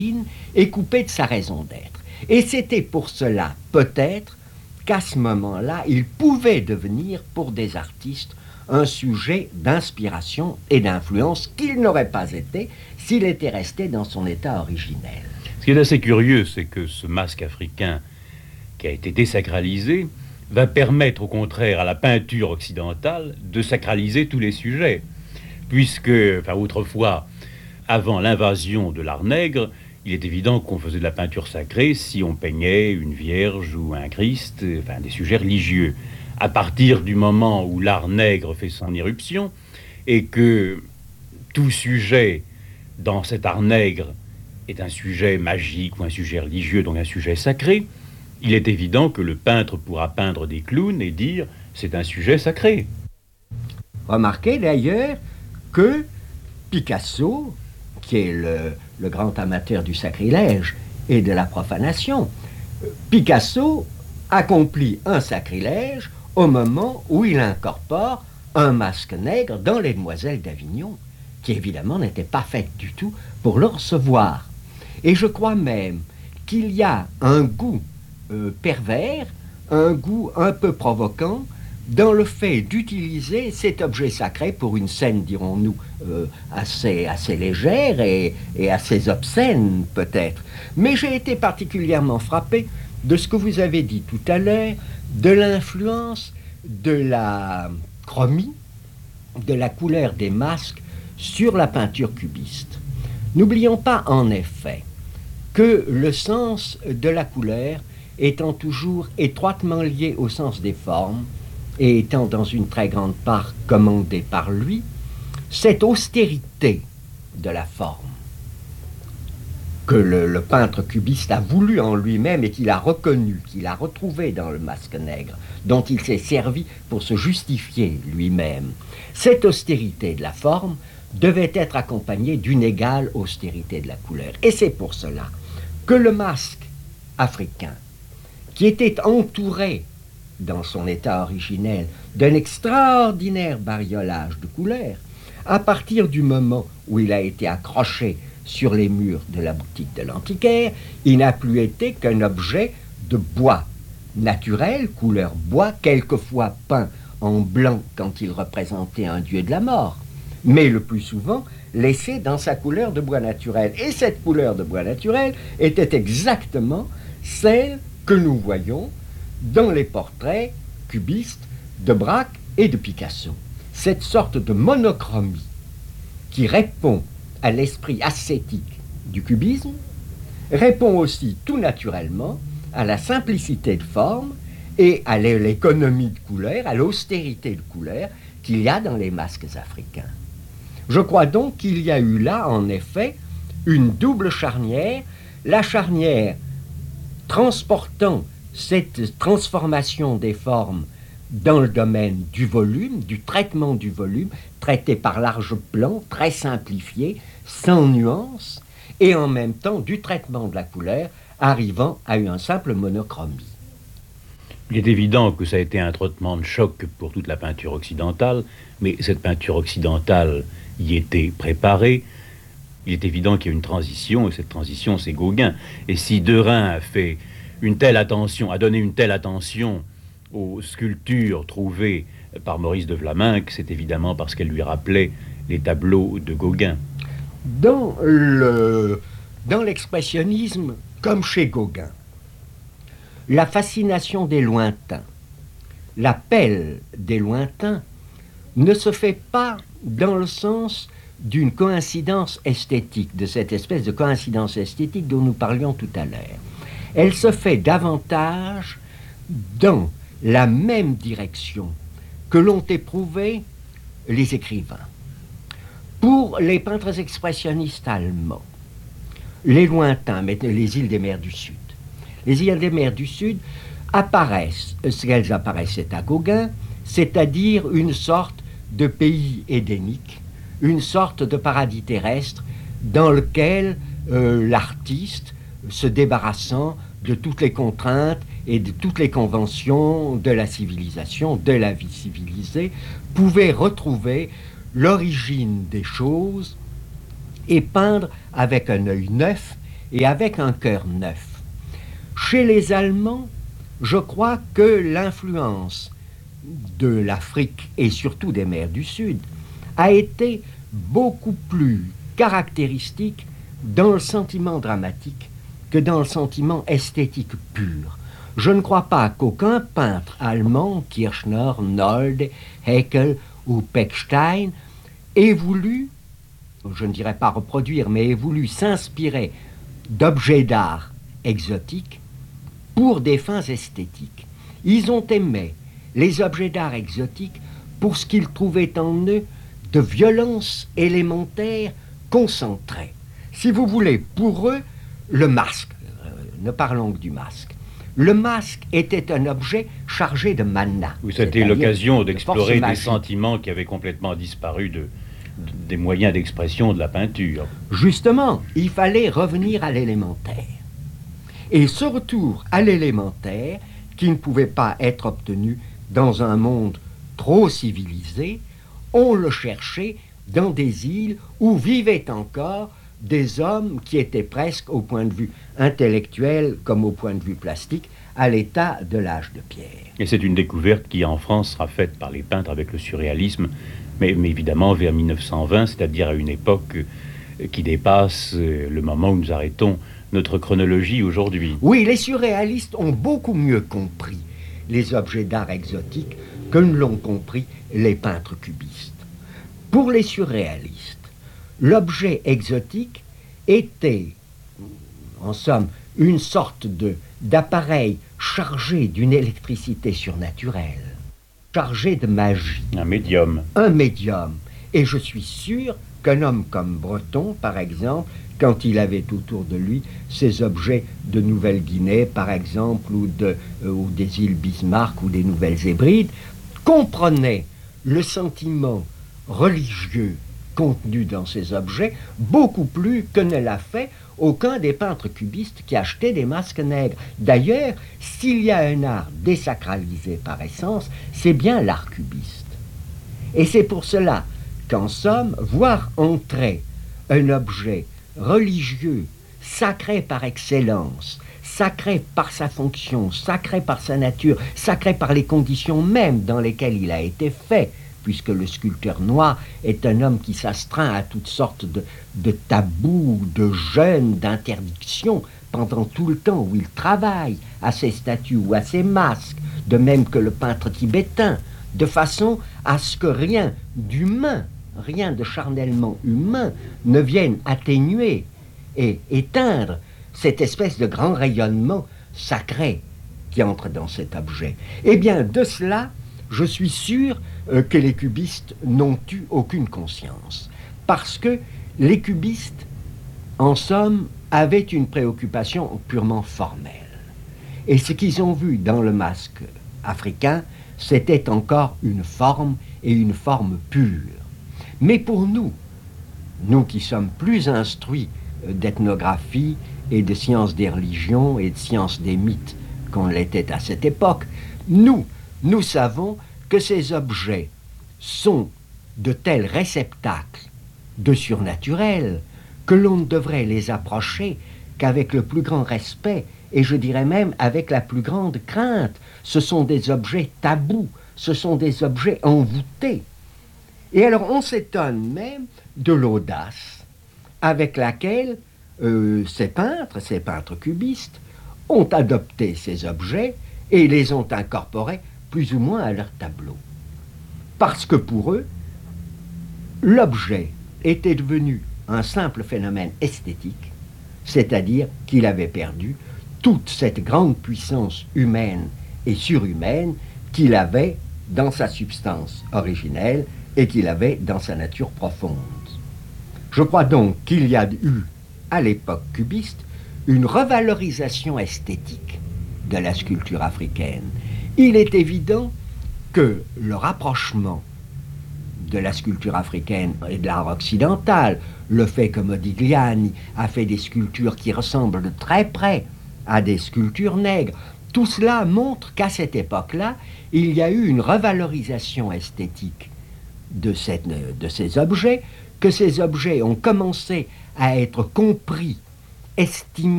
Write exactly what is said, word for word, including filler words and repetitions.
et coupé de sa raison d'être. Et c'était pour cela, peut-être, qu'à ce moment-là, il pouvait devenir, pour des artistes, un sujet d'inspiration et d'influence qu'il n'aurait pas été s'il était resté dans son état originel. Ce qui est assez curieux, c'est que ce masque africain qui a été désacralisé va permettre au contraire à la peinture occidentale de sacraliser tous les sujets. Puisque, enfin, autrefois, avant l'invasion de l'art nègre, il est évident qu'on faisait de la peinture sacrée si on peignait une vierge ou un Christ, enfin des sujets religieux. À partir du moment où l'art nègre fait son irruption et que tout sujet dans cet art nègre est un sujet magique ou un sujet religieux, donc un sujet sacré, il est évident que le peintre pourra peindre des clowns et dire c'est un sujet sacré. Remarquez d'ailleurs que Picasso, qui est le, le grand amateur du sacrilège et de la profanation, Picasso accomplit un sacrilège au moment où il incorpore un masque nègre dans Les Demoiselles d'Avignon, qui évidemment n'était pas faite du tout pour le recevoir. Et je crois même qu'il y a un goût euh, pervers, un goût un peu provoquant, dans le fait d'utiliser cet objet sacré pour une scène, dirons-nous, euh, assez, assez légère et, et assez obscène peut-être. Mais j'ai été particulièrement frappé de ce que vous avez dit tout à l'heure, de l'influence de la chromie, de la couleur des masques sur la peinture cubiste. N'oublions pas en effet que le sens de la couleur étant toujours étroitement lié au sens des formes, et étant dans une très grande part commandée par lui, cette austérité de la forme que le, le peintre cubiste a voulu en lui-même et qu'il a reconnu, qu'il a retrouvé dans le masque nègre, dont il s'est servi pour se justifier lui-même, cette austérité de la forme devait être accompagnée d'une égale austérité de la couleur. Et c'est pour cela que le masque africain, qui était entouré dans son état originel, d'un extraordinaire bariolage de couleurs, à partir du moment où il a été accroché sur les murs de la boutique de l'antiquaire, il n'a plus été qu'un objet de bois naturel, couleur bois, quelquefois peint en blanc quand il représentait un dieu de la mort, mais le plus souvent laissé dans sa couleur de bois naturel. Et cette couleur de bois naturel était exactement celle que nous voyons dans les portraits cubistes de Braque et de Picasso. Cette sorte de monochromie qui répond à l'esprit ascétique du cubisme répond aussi tout naturellement à la simplicité de forme et à l'économie de couleur, à l'austérité de couleur qu'il y a dans les masques africains. Je crois donc qu'il y a eu là, en effet, une double charnière, la charnière transportant cette transformation des formes dans le domaine du volume, du traitement du volume, traité par large plan, très simplifié, sans nuance, et en même temps du traitement de la couleur, arrivant à une simple monochromie. Il est évident que ça a été un traitement de choc pour toute la peinture occidentale, mais cette peinture occidentale y était préparée. Il est évident qu'il y a une transition, et cette transition, c'est Gauguin. Et si Derain a fait une telle attention, a donné une telle attention aux sculptures trouvées par Maurice de Vlaminck, c'est évidemment parce qu'elles lui rappelaient les tableaux de Gauguin. Dans le, dans l'expressionnisme, comme chez Gauguin, la fascination des lointains, l'appel des lointains ne se fait pas dans le sens d'une coïncidence esthétique, de cette espèce de coïncidence esthétique dont nous parlions tout à l'heure. Elle se fait davantage dans la même direction que l'ont éprouvé les écrivains. Pour les peintres expressionnistes allemands, les lointains, mais les îles des mers du Sud, les îles des mers du Sud apparaissent, ce qu'elles apparaissaient à Gauguin, c'est-à-dire une sorte de pays édénique, une sorte de paradis terrestre dans lequel euh, l'artiste, se débarrassant de toutes les contraintes et de toutes les conventions de la civilisation, de la vie civilisée, pouvait retrouver l'origine des choses et peindre avec un œil neuf et avec un cœur neuf. Chez les Allemands, je crois que l'influence de l'Afrique et surtout des mers du Sud a été beaucoup plus caractéristique dans le sentiment dramatique que dans le sentiment esthétique pur. Je ne crois pas qu'aucun peintre allemand, Kirchner, Nolde, Haeckel ou Pechstein, ait voulu, je ne dirais pas reproduire, mais ait voulu s'inspirer d'objets d'art exotiques pour des fins esthétiques. Ils ont aimé les objets d'art exotiques pour ce qu'ils trouvaient en eux de violence élémentaire concentrée. Si vous voulez, pour eux, le masque, euh, ne parlons que du masque, le masque était un objet chargé de mana. Oui, c'était l'occasion d'explorer des sentiments qui avaient complètement disparu de, de, des moyens d'expression de la peinture. Justement, il fallait revenir à l'élémentaire. Et ce retour à l'élémentaire, qui ne pouvait pas être obtenu dans un monde trop civilisé, on le cherchait dans des îles où vivaient encore des hommes qui étaient presque, au point de vue intellectuel comme au point de vue plastique, à l'état de l'âge de pierre. Et c'est une découverte qui, en France, sera faite par les peintres avec le surréalisme, mais, mais évidemment vers mille neuf cent vingt, c'est-à-dire à une époque qui dépasse le moment où nous arrêtons notre chronologie aujourd'hui. Oui, les surréalistes ont beaucoup mieux compris les objets d'art exotiques que ne l'ont compris les peintres cubistes. Pour les surréalistes, l'objet exotique était, en somme, une sorte de, d'appareil chargé d'une électricité surnaturelle, chargé de magie. Un médium. Un médium. Et je suis sûr qu'un homme comme Breton, par exemple, quand il avait autour de lui ces objets de Nouvelle-Guinée, par exemple, ou, de, euh, ou des îles Bismarck ou des Nouvelles-Hébrides, comprenait le sentiment religieux contenu dans ces objets beaucoup plus que ne l'a fait aucun des peintres cubistes qui achetaient des masques nègres. D'ailleurs, s'il y a un art désacralisé par essence, c'est bien l'art cubiste. Et c'est pour cela qu'en somme, voir entrer un objet religieux, sacré par excellence, sacré par sa fonction, sacré par sa nature, sacré par les conditions mêmes dans lesquelles il a été fait, puisque le sculpteur noir est un homme qui s'astreint à toutes sortes de, de tabous, de jeûnes, d'interdictions, pendant tout le temps où il travaille à ses statues ou à ses masques, de même que le peintre tibétain, de façon à ce que rien d'humain, rien de charnellement humain ne vienne atténuer et éteindre cette espèce de grand rayonnement sacré qui entre dans cet objet. Eh bien, de cela, je suis sûr euh, que les cubistes n'ont eu aucune conscience. Parce que les cubistes, en somme, avaient une préoccupation purement formelle. Et ce qu'ils ont vu dans le masque africain, c'était encore une forme et une forme pure. Mais pour nous, nous qui sommes plus instruits d'ethnographie et de sciences des religions et de sciences des mythes qu'on l'était à cette époque, nous, nous savons que ces objets sont de tels réceptacles de surnaturel que l'on ne devrait les approcher qu'avec le plus grand respect et je dirais même avec la plus grande crainte. Ce sont des objets tabous, ce sont des objets envoûtés. Et alors on s'étonne même de l'audace avec laquelle euh, ces peintres, ces peintres cubistes, ont adopté ces objets et les ont incorporés plus ou moins à leur tableau. Parce que pour eux, l'objet était devenu un simple phénomène esthétique, c'est-à-dire qu'il avait perdu toute cette grande puissance humaine et surhumaine qu'il avait dans sa substance originelle et qu'il avait dans sa nature profonde. Je crois donc qu'il y a eu, à l'époque cubiste, une revalorisation esthétique de la sculpture africaine. Il est évident que le rapprochement de la sculpture africaine et de l'art occidental, le fait que Modigliani a fait des sculptures qui ressemblent de très près à des sculptures nègres, tout cela montre qu'à cette époque-là, il y a eu une revalorisation esthétique de, cette, de ces objets, que ces objets ont commencé à être compris estimé